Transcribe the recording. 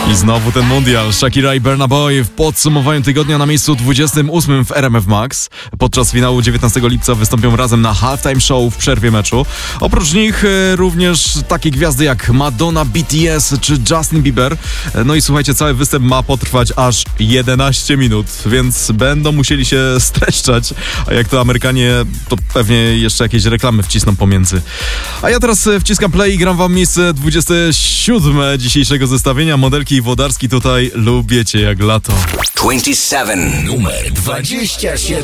I znowu ten mundial. Shakira i Burna Boy w podsumowaniu tygodnia na miejscu 28 w RMF Max. Podczas finału 19 lipca wystąpią razem na halftime show w przerwie meczu. Oprócz nich również takie gwiazdy jak Madonna, BTS czy Justin Bieber. No i słuchajcie, cały występ ma potrwać aż 11 minut, więc będą musieli się streszczać. A jak to Amerykanie, to pewnie jeszcze jakieś reklamy wcisną pomiędzy. A ja teraz wciskam play i gram wam miejsce 27 dzisiejszego zestawienia. Modelki i Włodarski tutaj lubię cię jak lato. 27. Numer 27.